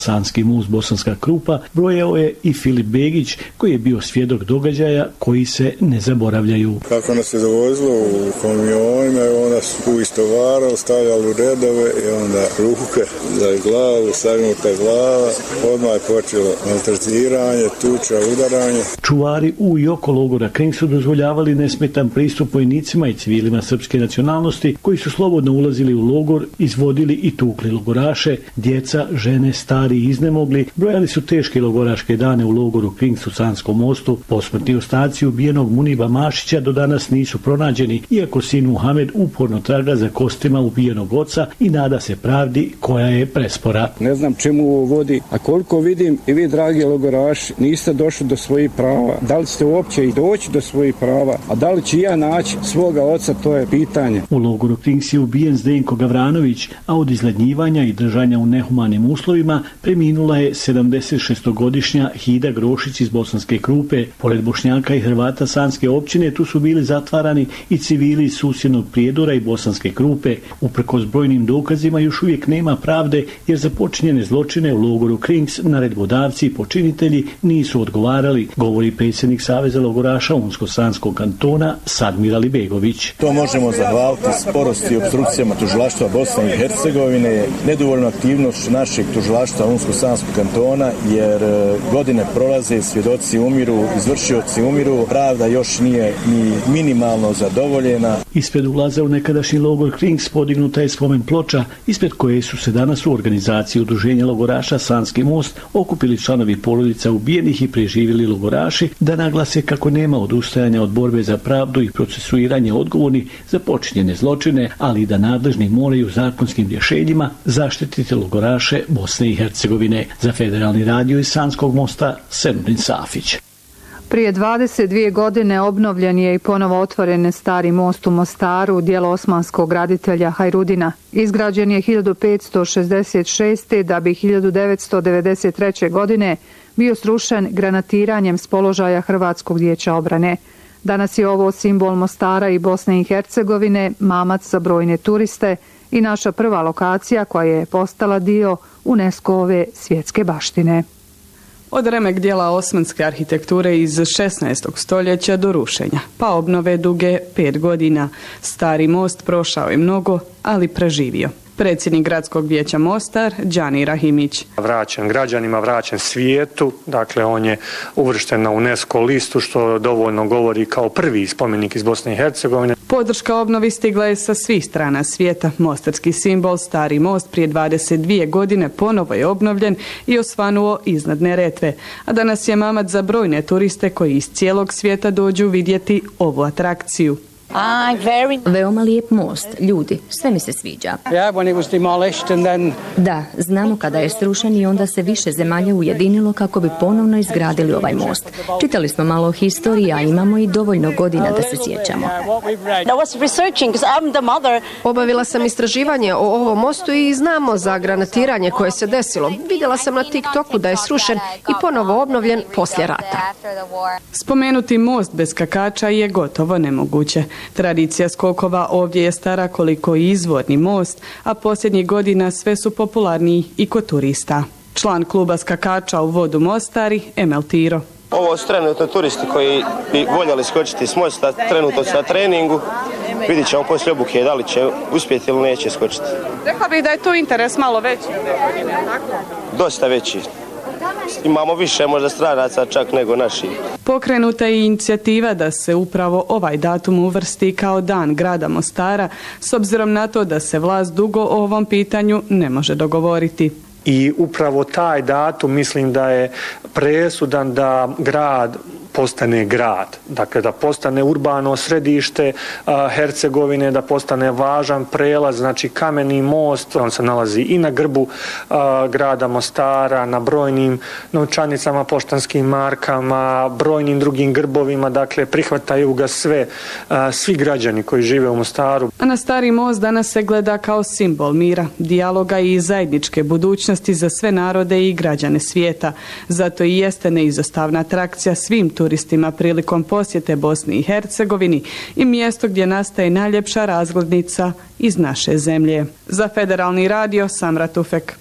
Sanski most Bosanska Krupa brojao je i Filip Begić, koji je bio svjedok događaja koji se ne zaboravljaju. Kako nas je dovozilo u kamionima, onda su istovarali, stavljali u redove i onda ruke za glavu, sagnuta glava, odmah je počelo maltretiranje, tuča, udaranje. Čuvari u i oko logora Kring su dozvoljavali nesmetan pristup vojnicima i civilima srpske nacionalnosti koji su slobodno ulazili u logor, izvodili i tukli logoraše, djeca, žene, stari i iznemogli, brojali su teške logoraške dane u logoru Kings u Sanskom mostu. Posmrtni ostaci ubijenog Muniba Mašića do danas nisu pronađeni, iako sin Muhamed uporno traga za kostima ubijenog oca i nada se pravdi koja je prespora. Ne znam čemu ovo vodi, a koliko vidim i vi, dragi logoraši, niste došli do svojih prava. Da li ste uopće i doći do svojih prava, a da li će ja naći svoga oca, to je pitanje. U logoru Kings je ubijen Zdenko Gavranović, a od izgladnjivanja i držanja u nehumanim uslovima preminula je 76-godišnja Hida Grošić iz Bosanske Krupe. Pored Bošnjaka i Hrvata Sanske općine tu su bili zatvarani i civili iz susjednog Prijedora i Bosanske Krupe. Uprkos brojnim dokazima još uvijek nema pravde, jer za počinjene zločine u logoru Kings naredbodavci i počinitelji nisu odgovarali, govori predsjednik Saveza logoraša Unsko-Sanskog kantona Sadmir Alibegović. To možemo zahvaliti sporosti i opstrukcijama tužilaštva Bosne i Hercegovine, nedovoljno aktivnošću našeg tužilaštva Unsko-Sanskog kantona, jer godine prolaze, svjedoci umiru, izvršioci umiru, pravda još nije ni minimalno zadovoljena. Ispred ulaza u nekadašnji logor Kings podignuta je spomen ploča, ispred koje su se danas u organizaciji Udruženja logoraša Sanski most okupili članovi porodica ubijenih i preživjeli logoraši da naglase kako nema odustajanja od borbe za pravdu i procesuiranje odgovornih za počinjene zločine, ali i da nadležni moraju zakonskim rješenjima zaštititi logoraše Bosne i Hercegovine. Za Federalni radio iz Sanskog mosta Senurin Safić. Prije 22 godine obnovljen je i ponovo otvoren stari most u Mostaru, djelo osmanskog graditelja Hajrudina. Izgrađen je 1566. da bi 1993. godine bio srušen granatiranjem s položaja Hrvatskog vijeća obrane. Danas je ovo simbol Mostara i Bosne i Hercegovine, mamac za brojne turiste i naša prva lokacija koja je postala dio UNESCO-ove svjetske baštine. Od remek dijela osmanske arhitekture iz 16. stoljeća do rušenja, pa obnove duge 5 godina. Stari most prošao je mnogo, ali preživio. Predsjednik gradskog vijeća Mostar, Đani Rahimić. Vraćen građanima, vraćen svijetu, dakle on je uvršten na UNESCO listu, što dovoljno govori kao prvi spomenik iz Bosne i Hercegovine. Podrška obnovi stigla je sa svih strana svijeta. Mostarski simbol, Stari most, prije 22 godine ponovo je obnovljen i osvanuo iznad Neretve. A danas je mamac za brojne turiste koji iz cijelog svijeta dođu vidjeti ovu atrakciju. Veoma lijep most, ljudi, sve mi se sviđa. Da, znamo kada je srušen i onda se više zemalja ujedinilo kako bi ponovno izgradili ovaj most. Čitali smo malo o historiji, a imamo i dovoljno godina da se sjećamo. Obavila sam istraživanje o ovom mostu i znamo za granatiranje koje se desilo. Vidjela sam na TikToku da je srušen i ponovo obnovljen poslije rata. Spomenuti most bez skakača je gotovo nemoguće. Tradicija skokova ovdje je stara koliko i izvorni most, a posljednjih godina sve su popularniji i kod turista. Član kluba skakača u vodu Mostari, Emel Tiro. Ovo su trenutno turisti koji bi voljeli skočiti s mosta, trenutno su na treningu. Vidit ćemo poslije obuke da li će uspjeti ili neće skočiti. Rekla bih da je tu interes malo veći. Dosta veći. Imamo više možda stranaca čak nego naši. Pokrenuta je inicijativa da se upravo ovaj datum uvrsti kao dan grada Mostara, s obzirom na to da se vlast dugo o ovom pitanju ne može dogovoriti. I upravo taj datum mislim da je presudan da grad postane grad, dakle da postane urbano središte Hercegovine, da postane važan prelaz, znači kameni most, on se nalazi i na grbu grada Mostara, na brojnim novčanicama, poštanskim markama, brojnim drugim grbovima, dakle prihvataju ga svi građani koji žive u Mostaru. A na Stari most danas se gleda kao simbol mira, dijaloga i zajedničke budućnosti za sve narode i građane svijeta. Zato i jeste neizostavna atrakcija svim turistima prilikom posjete Bosni i Hercegovini i mjesto gdje nastaje najljepša razglednica iz naše zemlje. Za Federalni radio, Samra Tufek.